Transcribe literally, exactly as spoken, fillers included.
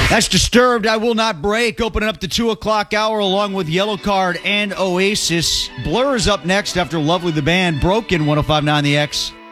That's Disturbed, I Will Not Break, opening up the two o'clock hour along with Yellow Card and Oasis. Blur is up next after Lovely the Band. Broken, one oh five point nine The X.